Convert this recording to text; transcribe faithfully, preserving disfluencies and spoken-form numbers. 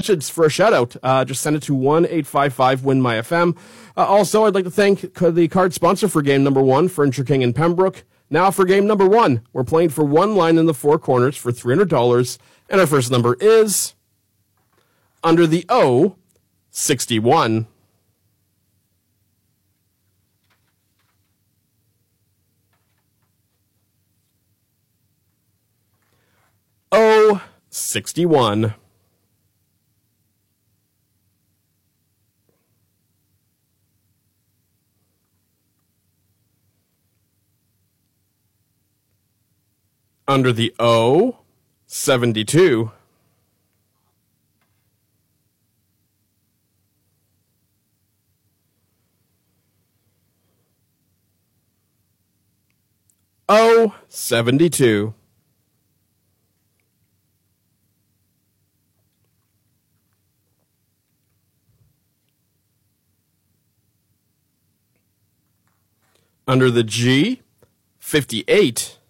message for a shout-out, uh, just send it to one eight five five win my F M. Uh, also, I'd like to thank the card sponsor for game number one, Furniture King in Pembroke. Now for game number one, we're playing for one line in the four corners for three hundred dollars, and our first number is under the O, sixty-one. O, sixty-one. Under the O, seventy-two. O, seventy-two. Under the G, fifty-eight.